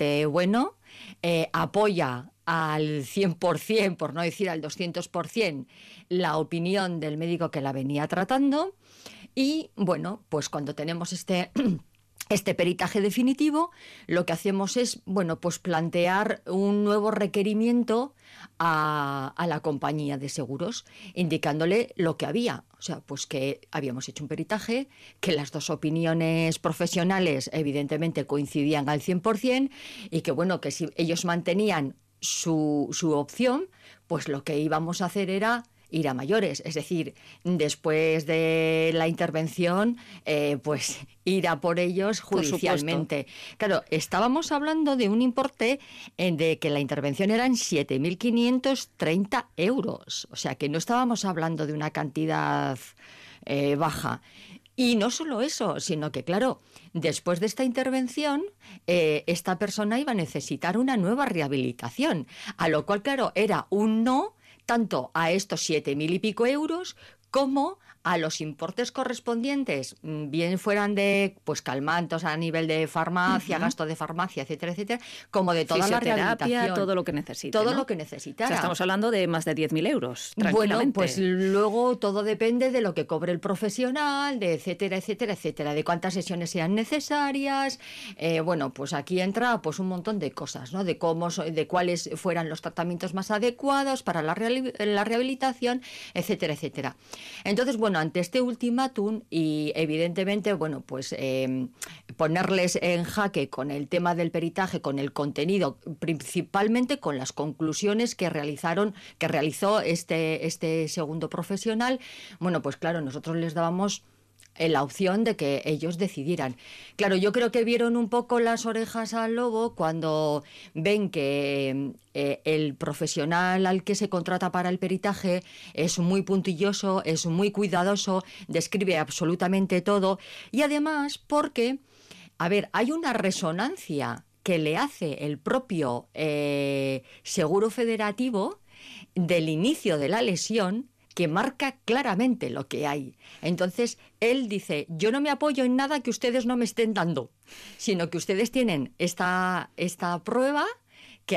bastante bueno, apoya al 100%, por no decir al 200%, la opinión del médico que la venía tratando. Y bueno, pues cuando tenemos este peritaje definitivo, lo que hacemos es, bueno, pues plantear un nuevo requerimiento a la compañía de seguros, indicándole lo que había. O sea, pues que habíamos hecho un peritaje, que las dos opiniones profesionales evidentemente coincidían al 100% y que, bueno, que si ellos mantenían su opción, pues lo que íbamos a hacer era ir a mayores, es decir, después de la intervención, pues ir a por ellos judicialmente. Claro, estábamos hablando de un importe de que la intervención eran 7.530 euros, o sea que no estábamos hablando de una cantidad baja. Y no solo eso, sino que, claro, después de esta intervención, esta persona iba a necesitar una nueva rehabilitación, a lo cual, claro, era un no tanto a estos 7.000 y pico euros como a los importes correspondientes, bien fueran de pues calmantes a nivel de farmacia, gasto de farmacia, etcétera, etcétera, como de toda la rehabilitación. Todo lo que necesite. Todo, ¿no?, lo que necesitara. O sea, estamos hablando de más de 10.000 euros, tranquilamente. Bueno, pues luego todo depende de lo que cobre el profesional, de etcétera, etcétera, etcétera, de cuántas sesiones sean necesarias. Bueno, pues aquí entra pues un montón de cosas, ¿no? De cuáles fueran los tratamientos más adecuados para la rehabilitación, etcétera, etcétera. Entonces, bueno, ante este ultimátum y evidentemente, bueno, pues ponerles en jaque con el tema del peritaje, con el contenido, principalmente con las conclusiones que realizó este segundo profesional, bueno, pues claro, nosotros les dábamos la opción de que ellos decidieran. Claro, yo creo que vieron un poco las orejas al lobo cuando ven que el profesional al que se contrata para el peritaje es muy puntilloso, es muy cuidadoso, describe absolutamente todo y además porque, a ver, hay una resonancia que le hace el propio Seguro Federativo del inicio de la lesión que marca claramente lo que hay. Entonces, él dice, yo no me apoyo en nada que ustedes no me estén dando, sino que ustedes tienen esta prueba que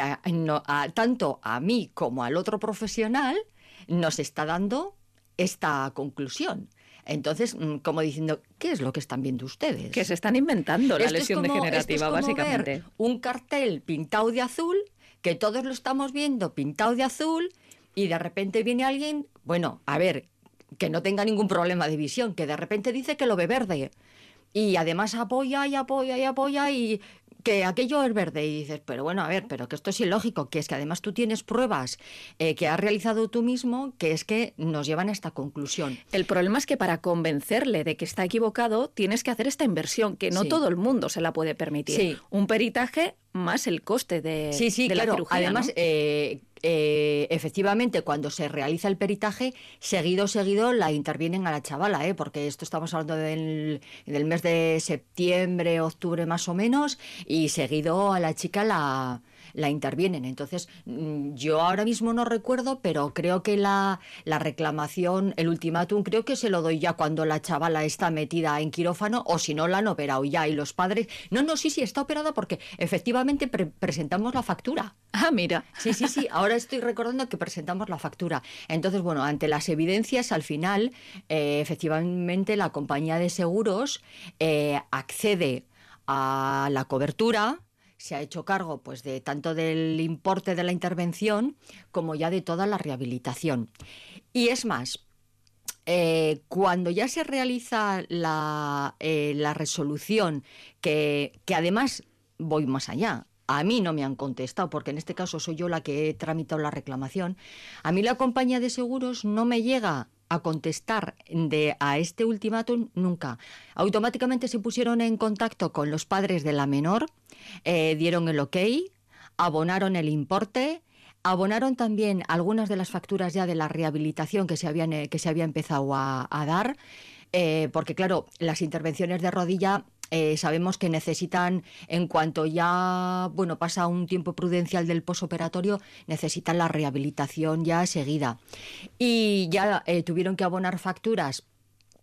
tanto a mí como al otro profesional nos está dando esta conclusión. Entonces, como diciendo, ¿qué es lo que están viendo ustedes? Que se están inventando la lesión degenerativa, básicamente. Ver un cartel pintado de azul, que todos lo estamos viendo pintado de azul, y de repente viene alguien, bueno, a ver, que no tenga ningún problema de visión, que de repente dice que lo ve verde. Y además apoya y que aquello es verde. Y dices, pero bueno, a ver, pero que esto es ilógico, que es que además tú tienes pruebas que has realizado tú mismo, que es que nos llevan a esta conclusión. El problema es que para convencerle de que está equivocado tienes que hacer esta inversión, que no todo el mundo se la puede permitir. Sí. Un peritaje más el coste de la cirugía. Además, ¿no? Efectivamente, cuando se realiza el peritaje, seguido la intervienen a la chavala, porque esto estamos hablando del mes de septiembre, octubre más o menos, y seguido a la chica la intervienen. Entonces, yo ahora mismo no recuerdo, pero creo que la reclamación, el ultimátum, creo que se lo doy ya cuando la chavala está metida en quirófano, o si no, la han operado ya, y los padres... Sí, está operada porque efectivamente presentamos la factura. Ah, mira. Sí, ahora estoy recordando que presentamos la factura. Entonces, bueno, ante las evidencias, al final, efectivamente, la compañía de seguros accede a la cobertura, se ha hecho cargo pues de tanto del importe de la intervención como ya de toda la rehabilitación. Y es más, cuando ya se realiza la resolución, que además voy más allá, a mí no me han contestado, porque en este caso soy yo la que he tramitado la reclamación, a mí la compañía de seguros no me llega a contestar a este ultimátum nunca. Automáticamente se pusieron en contacto con los padres de la menor, dieron el ok, abonaron el importe, abonaron también algunas de las facturas ya de la rehabilitación que se había empezado a dar, porque claro, las intervenciones de rodilla sabemos que necesitan, en cuanto ya pasa un tiempo prudencial del posoperatorio, necesitan la rehabilitación ya seguida. Y ya tuvieron que abonar facturas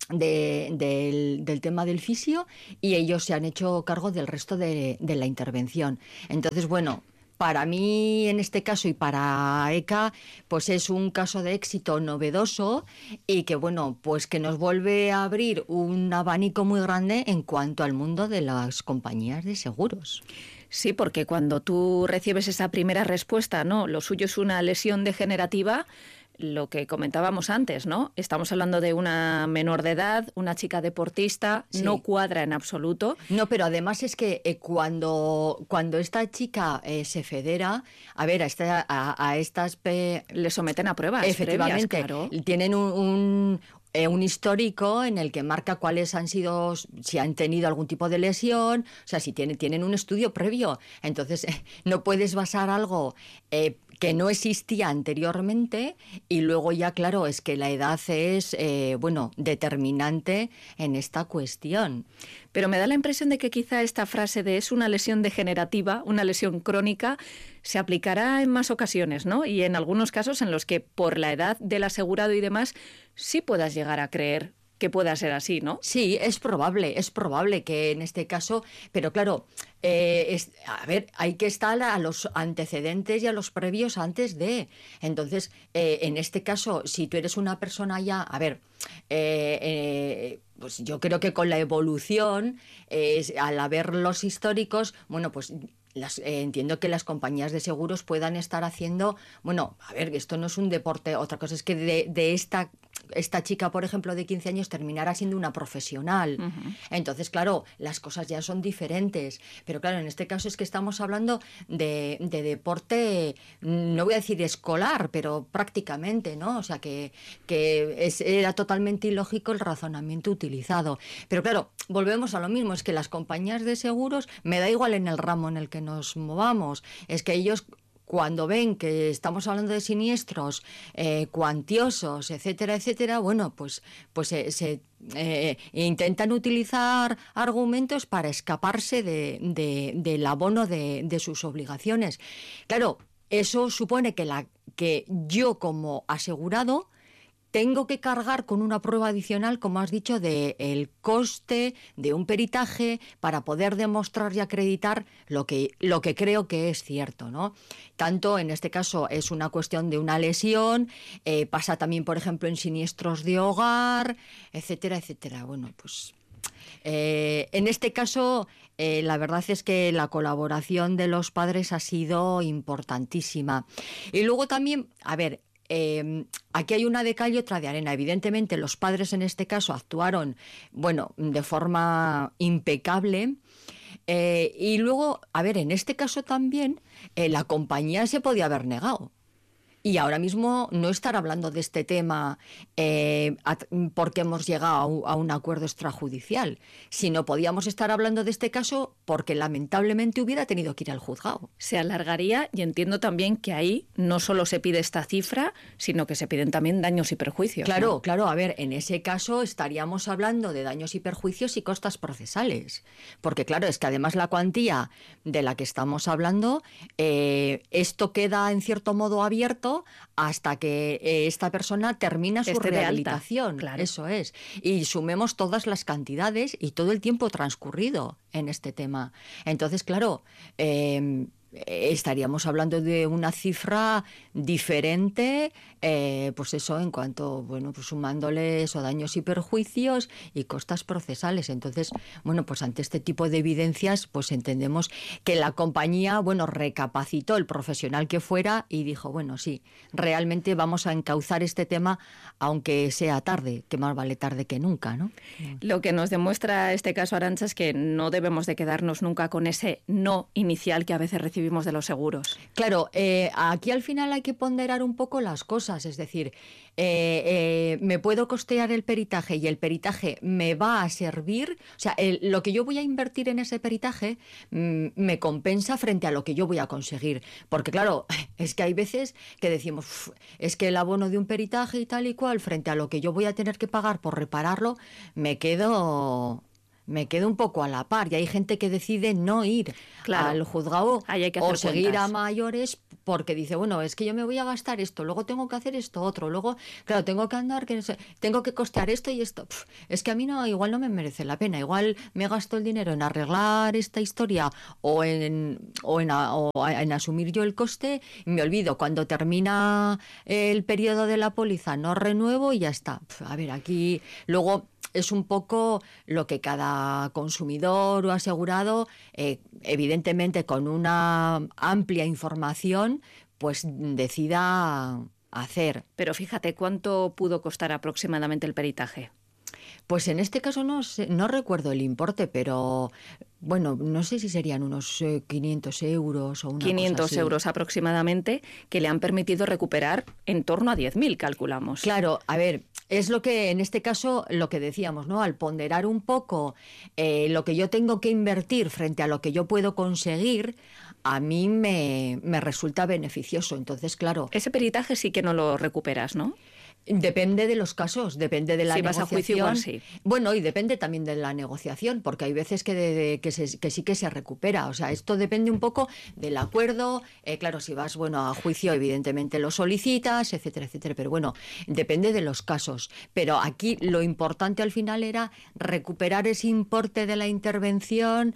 del tema del fisio y ellos se han hecho cargo del resto de la intervención. Entonces, bueno, para mí, en este caso, y para ECA, pues es un caso de éxito novedoso y que, bueno, pues que nos vuelve a abrir un abanico muy grande en cuanto al mundo de las compañías de seguros. Sí, porque cuando tú recibes esa primera respuesta, no, lo suyo es una lesión degenerativa, lo que comentábamos antes, ¿no? Estamos hablando de una menor de edad, una chica deportista, sí. No cuadra en absoluto. No, pero además es que cuando esta chica se federa, a ver, a estas... Le someten a pruebas efectivamente, previas, claro. Tienen un histórico en el que marca cuáles han sido, si han tenido algún tipo de lesión, o sea, si tienen un estudio previo. Entonces, no puedes basar algo que no existía anteriormente y luego ya, claro, es que la edad es, determinante en esta cuestión. Pero me da la impresión de que quizá esta frase de es una lesión degenerativa, una lesión crónica, se aplicará en más ocasiones, ¿no? Y en algunos casos en los que por la edad del asegurado y demás sí puedas llegar a creer que pueda ser así, ¿no? Sí, es probable que en este caso, pero claro, hay que estar a los antecedentes y a los previos antes de. Entonces, en este caso, si tú eres una persona ya, pues yo creo que con la evolución, al haber los históricos, bueno, pues entiendo que las compañías de seguros puedan estar haciendo, esto no es un deporte, otra cosa es que de esta chica, por ejemplo, de 15 años terminara siendo una profesional. Uh-huh. Entonces, claro, las cosas ya son diferentes. Pero claro, en este caso es que estamos hablando de deporte, no voy a decir escolar, pero prácticamente, ¿no? O sea, que era totalmente ilógico el razonamiento utilizado. Pero claro, volvemos a lo mismo, es que las compañías de seguros, me da igual en el ramo en el que nos movamos, es que ellos, cuando ven que estamos hablando de siniestros cuantiosos, etcétera, etcétera, bueno, pues intentan utilizar argumentos para escaparse del abono de sus obligaciones. Claro, eso supone que yo como asegurado tengo que cargar con una prueba adicional, como has dicho, del coste de un peritaje para poder demostrar y acreditar lo que creo que es cierto, ¿no? Tanto en este caso es una cuestión de una lesión, pasa también, por ejemplo, en siniestros de hogar, etcétera, etcétera. Bueno, pues en este caso la verdad es que la colaboración de los padres ha sido importantísima. Y luego también, aquí hay una de cal y otra de arena. Evidentemente, los padres en este caso actuaron, de forma impecable. Y luego, en este caso también, la compañía se podía haber negado. Y ahora mismo no estar hablando de este tema porque hemos llegado a un acuerdo extrajudicial, sino podíamos estar hablando de este caso porque lamentablemente hubiera tenido que ir al juzgado. Se alargaría y entiendo también que ahí no solo se pide esta cifra, sino que se piden también daños y perjuicios. Claro, ¿no? Claro. En ese caso estaríamos hablando de daños y perjuicios y costas procesales. Porque claro, es que además la cuantía de la que estamos hablando, esto queda en cierto modo abierto hasta que esta persona termina su rehabilitación. Claro. Eso es. Y sumemos todas las cantidades y todo el tiempo transcurrido en este tema. Entonces, claro, estaríamos hablando de una cifra diferente, pues eso, en cuanto, pues sumándole eso, daños y perjuicios y costas procesales. Entonces, pues ante este tipo de evidencias, pues entendemos que la compañía, recapacitó el profesional que fuera y dijo, sí, realmente vamos a encauzar este tema, aunque sea tarde, que más vale tarde que nunca, ¿no? Lo que nos demuestra este caso, Arantxa, es que no debemos de quedarnos nunca con ese no inicial que a veces recibimos de los seguros. Claro, aquí al final hay que ponderar un poco las cosas, es decir, me puedo costear el peritaje y el peritaje me va a servir, o sea, lo que yo voy a invertir en ese peritaje me compensa frente a lo que yo voy a conseguir, porque claro, es que hay veces que decimos, es que el abono de un peritaje y tal y cual, frente a lo que yo voy a tener que pagar por repararlo, me quedo un poco a la par y hay gente que decide no ir al juzgado o seguir cuentas a mayores porque dice, bueno, es que yo me voy a gastar esto, luego tengo que hacer esto otro, luego, claro, tengo que andar, que no sé, tengo que costear esto y esto. Es que a mí no, igual no me merece la pena, igual me gasto el dinero en arreglar esta historia o en asumir yo el coste, y me olvido, cuando termina el periodo de la póliza no renuevo y ya está. A ver, aquí luego es un poco lo que cada consumidor o asegurado, evidentemente con una amplia información, pues decida hacer. Pero fíjate, ¿cuánto pudo costar aproximadamente el peritaje? Pues en este caso no recuerdo el importe, pero bueno, no sé si serían unos 500 euros o una 500 cosa así. euros aproximadamente, que le han permitido recuperar en torno a 10.000, calculamos. Claro, a ver, es lo que en este caso lo que decíamos, ¿no? Al ponderar un poco lo que yo tengo que invertir frente a lo que yo puedo conseguir, a mí me resulta beneficioso. Entonces, claro. Ese peritaje sí que no lo recuperas, ¿no? Depende de los casos, depende de la si negociación. Vas a juicio, igual sí. Bueno, y depende también de la negociación, porque hay veces que sí que se recupera. O sea, esto depende un poco del acuerdo. Claro, si vas a juicio, evidentemente lo solicitas, etcétera, etcétera. Pero bueno, depende de los casos. Pero aquí lo importante al final era recuperar ese importe de la intervención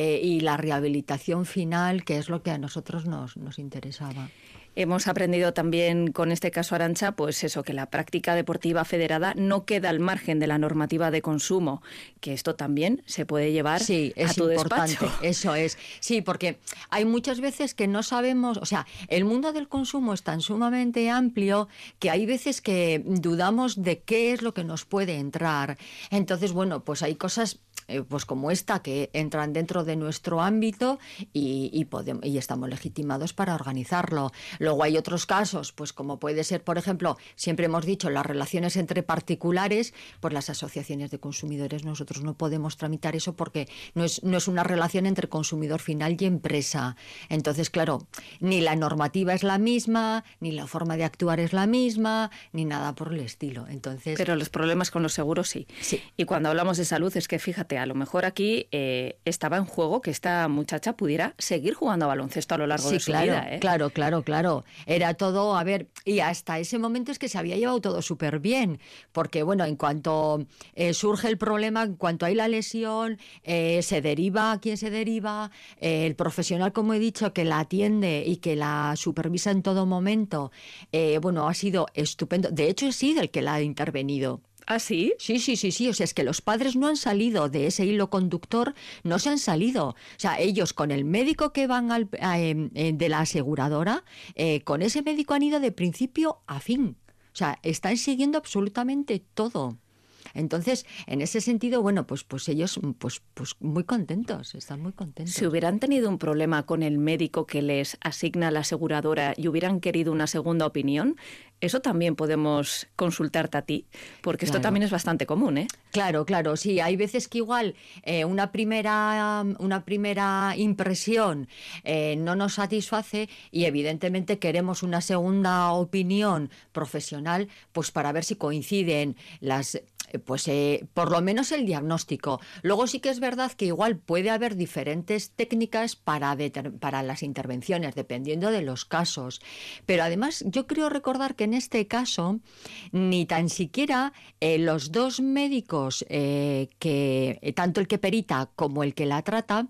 y la rehabilitación final, que es lo que a nosotros nos interesaba. Hemos aprendido también con este caso, Arantxa, pues eso, que la práctica deportiva federada no queda al margen de la normativa de consumo, que esto también se puede llevar a tu despacho. Eso es. Sí, porque hay muchas veces que no sabemos, o sea, el mundo del consumo es tan sumamente amplio que hay veces que dudamos de qué es lo que nos puede entrar. Entonces, bueno, pues hay cosas pues como esta, que entran dentro de nuestro ámbito y estamos legitimados para organizarlo. Luego hay otros casos, pues como puede ser, por ejemplo, siempre hemos dicho, las relaciones entre particulares, pues las asociaciones de consumidores, nosotros no podemos tramitar eso porque no es una relación entre consumidor final y empresa. Entonces, claro, ni la normativa es la misma, ni la forma de actuar es la misma, ni nada por el estilo. Entonces, pero los problemas con los seguros sí. Y cuando hablamos de salud es que, fíjate, a lo mejor aquí estaba en juego que esta muchacha pudiera seguir jugando a baloncesto a lo largo de su vida. Claro. Era todo, a ver, y hasta ese momento es que se había llevado todo súper bien, porque bueno, en cuanto surge el problema, en cuanto hay la lesión, se deriva a quien se deriva, el profesional, como he dicho, que la atiende y que la supervisa en todo momento, ha sido estupendo. De hecho, he sido el que la ha intervenido. ¿Ah, sí? Sí. O sea, es que los padres no han salido de ese hilo conductor, no se han salido. O sea, ellos con el médico que van de la aseguradora, con ese médico han ido de principio a fin. O sea, están siguiendo absolutamente todo. Entonces, en ese sentido, bueno, pues ellos pues muy contentos, están muy contentos. Si hubieran tenido un problema con el médico que les asigna la aseguradora y hubieran querido una segunda opinión, eso también podemos consultarte a ti, porque esto también es bastante común, ¿eh? Claro, sí. Hay veces que igual una primera impresión no nos satisface y evidentemente queremos una segunda opinión profesional, pues para ver si coinciden por lo menos el diagnóstico. Luego sí que es verdad que igual puede haber diferentes técnicas para las intervenciones, dependiendo de los casos. Pero además yo creo recordar que en este caso ni tan siquiera los dos médicos, tanto el que perita como el que la trata,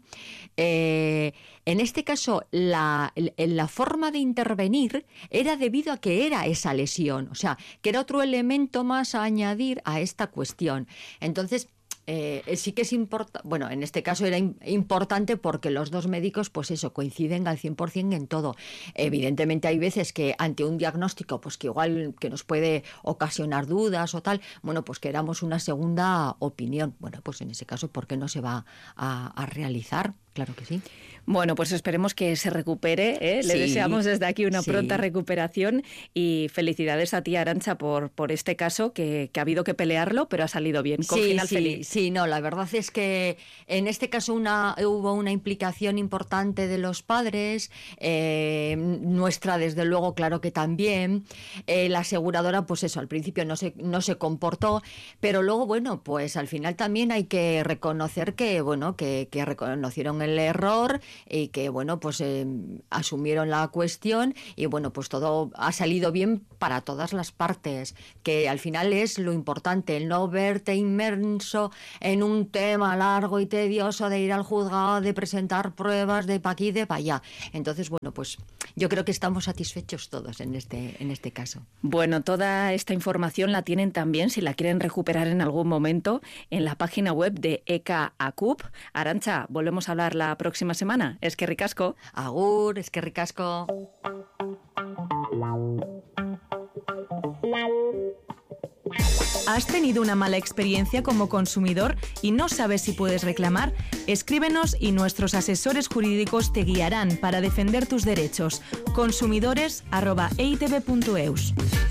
en este caso la forma de intervenir era debido a que era esa lesión, o sea, que era otro elemento más a añadir a esta cuestión. Entonces, sí que es importante, bueno, en este caso era importante porque los dos médicos, pues eso, coinciden al 100% en todo. Evidentemente hay veces que ante un diagnóstico, pues que igual que nos puede ocasionar dudas o tal, bueno, pues queramos una segunda opinión. Bueno, pues en ese caso, ¿por qué no se va a realizar? Claro que sí. Bueno, pues esperemos que se recupere, ¿eh? Le deseamos desde aquí una pronta recuperación y felicidades a ti, Arantxa, por este caso que ha habido que pelearlo, pero ha salido bien, con final feliz. Sí, no, la verdad es que en este caso hubo una implicación importante de los padres, nuestra desde luego, claro que también. La aseguradora, pues eso, al principio no se comportó, pero luego, bueno, pues al final también hay que reconocer que reconocieron el error y que, bueno, pues asumieron la cuestión y, bueno, pues todo ha salido bien para todas las partes, que al final es lo importante, el no verte inmerso en un tema largo y tedioso de ir al juzgado, de presentar pruebas, de pa' aquí, de pa' allá. Entonces, bueno, pues yo creo que estamos satisfechos todos en este caso. Bueno, toda esta información la tienen también, si la quieren recuperar en algún momento, en la página web de ECA ACUP. Arantxa, volvemos a hablar la próxima semana. Eskerrik asko. Agur, eskerrik asko. ¿Has tenido una mala experiencia como consumidor y no sabes si puedes reclamar? Escríbenos y nuestros asesores jurídicos te guiarán para defender tus derechos. consumidores@eitb.eus.